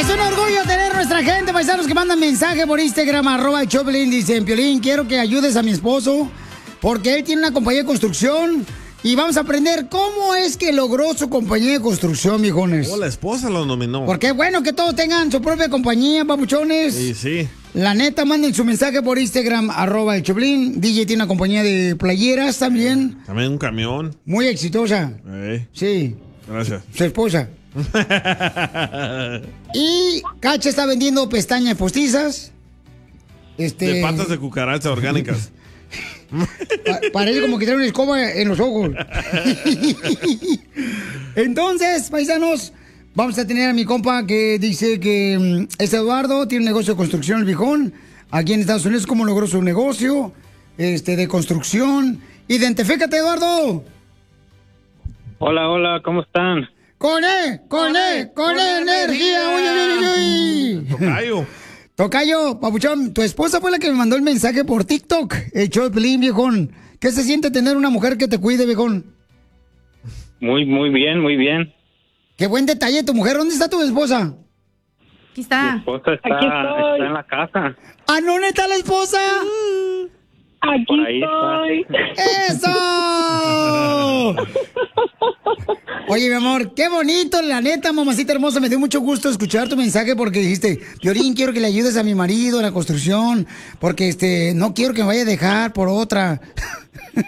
Es un orgullo tener nuestra gente, paisanos, que mandan mensaje por Instagram, @Choplin. Dicen, Piolín, quiero que ayudes a mi esposo porque él tiene una compañía de construcción y vamos a aprender cómo es que logró su compañía de construcción, viejones. Oh, la esposa lo nominó. Porque es bueno que todos tengan su propia compañía, papuchones. Sí, sí. La neta, manden su mensaje por Instagram, @Choplin. DJ tiene una compañía de playeras también. También un camión. Muy exitosa. Sí. Gracias. Su esposa. Y Cacha está vendiendo pestañas postizas. De patas de cucaracha orgánicas. Parece como que tiene una escoba en los ojos. Entonces, paisanos, vamos a tener a mi compa que dice que es Eduardo, tiene un negocio de construcción, el viejón, aquí en Estados Unidos. ¿Cómo logró su negocio de construcción? Identifícate, Eduardo. Hola, hola, ¿cómo están? ¡Con energía! ¡Uy, uy, uy, uy! Tocayo. Tocayo, papuchón, tu esposa fue la que me mandó el mensaje por TikTok. El show de Pelín, viejón. ¿Qué se siente tener una mujer que te cuide, viejón? Muy bien, muy bien. Qué buen detalle tu mujer. ¿Dónde está tu esposa? Aquí está. Mi esposa está en la casa. ¿Ah, no, está la esposa? Aquí Por ahí estoy. ¡Eso! Oye, mi amor, qué bonito, la neta, mamacita hermosa. Me dio mucho gusto escuchar tu mensaje porque dijiste, Piolín, quiero que le ayudes a mi marido en la construcción porque no quiero que me vaya a dejar por otra.